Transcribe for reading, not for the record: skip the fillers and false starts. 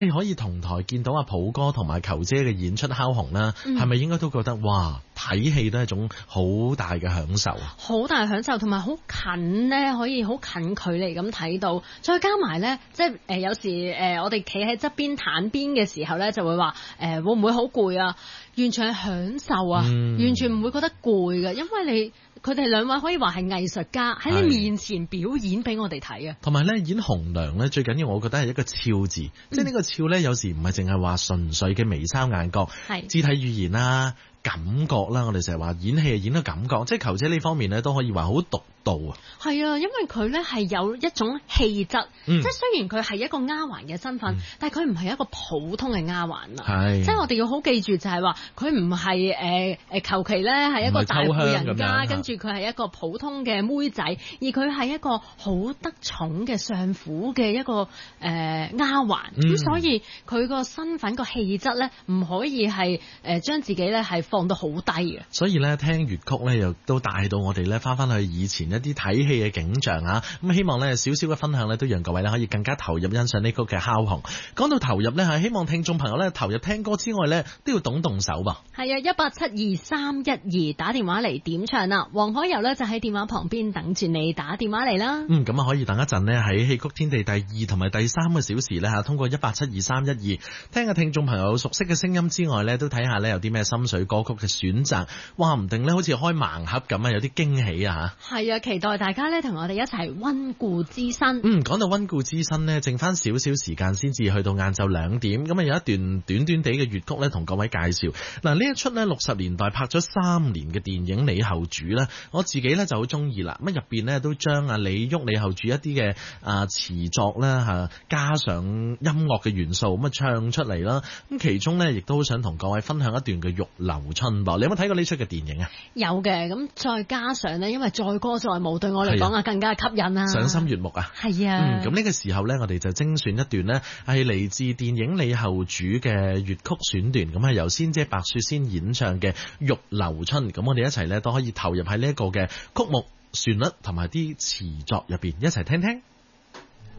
你可以同台見到阿普哥同埋球姐嘅演出敲紅啦，係咪應該都覺得哇睇戲都係一種好大嘅享受啊？ 好大享受，同埋好近咧，可以好近距離咁睇到，再加埋咧，即係有時我哋企喺側邊攤邊嘅時候咧，就會話會唔會好攰啊？完全係享受啊，完全唔會覺得攰嘅，因為佢哋兩位可以話係藝術家喺你面前表演俾我哋睇啊！ 同埋咧演紅娘咧，最緊要我覺得係一個俏字，即係呢個俏咧，有時唔係淨係話純粹嘅眉梢眼角，肢體語言啦、感覺啦，我哋成日話演戲係演到感覺，即係球姐呢方面咧都可以話好獨到啊！ 係啊，因為佢咧係有一種氣質，即係雖然佢係一個丫鬟嘅身份，但係佢唔係一個普通嘅丫鬟啊！即係我哋要好記住就係話，佢唔係求其咧係一個大戶人家，跟住佢係一個普通嘅妹仔，而佢係一個好得寵嘅相府嘅一個丫鬟，咁所以佢個身份個氣質咧唔可以係將自己咧係放到好低嘅。所以咧聽粵曲咧又都帶到我哋咧翻去以前一啲睇戲嘅景象啊！咁希望咧少少嘅分享咧都讓各位咧可以更加投入欣賞呢曲嘅敲紅。講到投入咧係希望聽眾朋友咧投入聽歌之外咧都要動動手噃。係啊，1872312打電話嚟點唱啦！黃海柔咧就喺電話旁邊等住你打電話嚟啦。 咁啊可以等一陣呢，喺戲曲天地第2同埋第3個小時咧通過1872312聽下聽眾朋友熟悉嘅聲音之外咧，都睇下咧有啲咩心水歌曲嘅選擇，話唔定咧好似開盲盒咁啊，有啲驚喜啊！ 係啊，期待大家咧同我哋一齊溫故知新。 講到溫故知新呢，剩翻少少時間先至去到晏晝2點，咁啊有一段短短地嘅粵曲咧，同各位介紹。嗱，呢一出呢60年代拍咗3年嘅電影《李後主》呢，我自己咧就好中意啦。咁入邊呢都將李煜、李後主一啲嘅詞作啦加上音樂嘅元素咁唱出嚟啦。咁其中呢，亦都好想同各位分享一段嘅《玉樓春》噃。你有冇睇過呢出嘅電影啊？ 有嘅，咁再加上呢，因為載歌載舞對我嚟講更加吸引啊， 賞心悅目啊。係啊，咁呢個時候呢，我哋就精選一段呢，係嚟自電影《李後主》嘅粵曲選段，咁係由仙姐白雪仙演唱嘅《玉樓春》。咁我哋一齊呢，都可以投入喺呢一個嘅曲目旋律同埋啲詞作入邊，一齊聽聽。